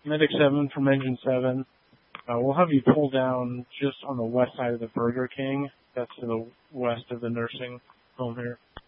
Medic 7 from Engine 7. We'll have you pull down just on the west side of the Burger King. That's to the west of the nursing home here.